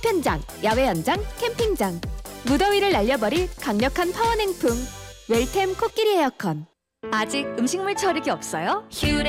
파편장, 야외 연장, 캠핑장. 무더위를 날려버릴 강력한 파워 냉풍. 웰템 코끼리 에어컨. 아직 음식물 처리기 없어요? 휴레